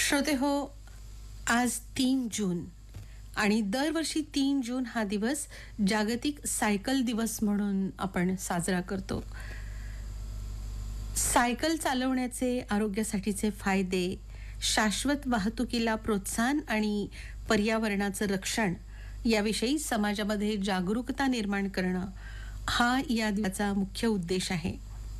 श्रोते हो, आज 3 जून आणि दरवर्षी 3 जून हा दिवस जागतिक सायकल दिवस म्हणून आपण साजरा करतो. सायकल चालवण्याचे आरोग्यासाठीचे फायदे, शाश्वत वाहतुकीला प्रोत्साहन आणि पर्यावरणाचं रक्षण याविषयी समाजामध्ये जागरूकता निर्माण करणं हा या दिवसाचा मुख्य उद्देश आहे.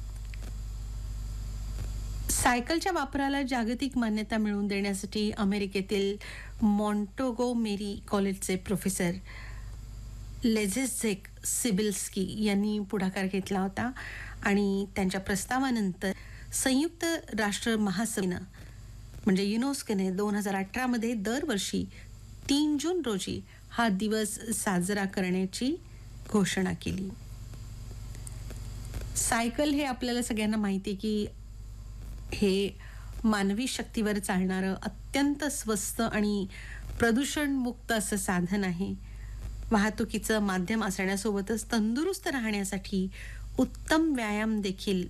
सायकलच्या वापराला जागतिक मान्यता मिळवून देण्यासाठी अमेरिकेतील मॉन्टेगो मेरी कॉलेजचे प्रोफेसर लेझेझेक सिबिल्स्की यांनी पुढाकार घेतला होता आणि त्यांच्या प्रस्तावानंतर संयुक्त राष्ट्र महासभेनं म्हणजे युनेस्कोने 2018 मध्ये दरवर्षी 3 जून रोजी हा दिवस साजरा करण्याची घोषणा केली. सायकल हे आपल्याला सगळ्यांना माहिती आहे की हे मानवी शक्तीवर चालणारं अत्यंत स्वस्त आणि प्रदूषणमुक्त असं साधन आहे. वाहतुकीचं माध्यम असण्यासोबतच तंदुरुस्त राहण्यासाठी उत्तम व्यायाम देखील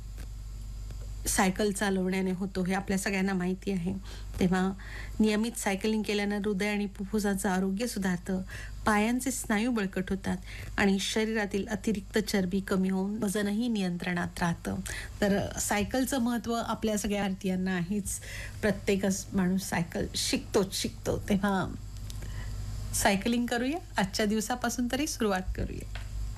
सायकल चालवण्याने होतो हे आपल्या सगळ्यांना माहिती आहे. तेव्हा नियमित सायकलिंग केल्यानं हृदय आणि फुफ्फुसाचं आरोग्य सुधारतं, पायांचे स्नायू बळकट होतात आणि शरीरातील अतिरिक्त चरबी कमी होऊन वजनही नियंत्रणात राहतं. तर सायकलचं महत्त्व आपल्या सगळ्या भारतीयांना आहेच. प्रत्येकच माणूस सायकल शिकतो. तेव्हा सायकलिंग करूया, आजच्या दिवसापासून तरी सुरुवात करूया.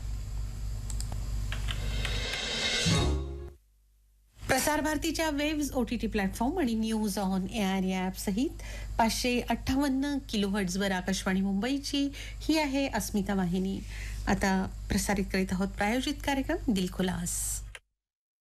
प्रसार भारतीच्या वेव्स OTT प्लॅटफॉर्म आणि न्यूज ऑन AIR या ॲप सहित 558 किलोहर्ट्झवर आकाशवाणी मुंबईची ही आहे अस्मिता वाहिनी. आता प्रसारित करीत आहोत प्रायोजित कार्यक्रम दिल खुलास.